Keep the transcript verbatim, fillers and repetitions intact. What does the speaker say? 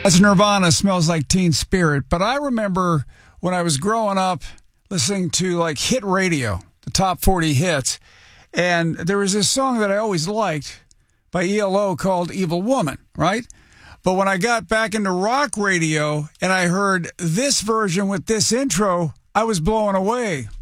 That's Nirvana, Smells Like Teen Spirit. But I remember when I was growing up listening to like hit radio, the top forty hits, and there was this song that I always liked by E L O called Evil Woman, right? But when I got back into rock radio and I heard this version with this intro, I was blown away.